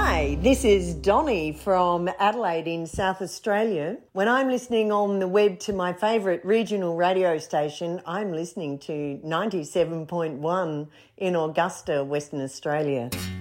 Hi, this is Donnie from Adelaide in South Australia. When I'm listening on the web to my favourite regional radio station, I'm listening to 97.1 in Augusta, Western Australia.